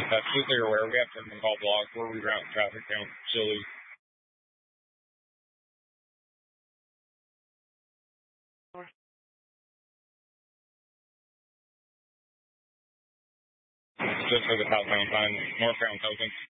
absolutely aware. We have something called blocks where we route traffic down facilities. Just for the southbound sign, northbound token.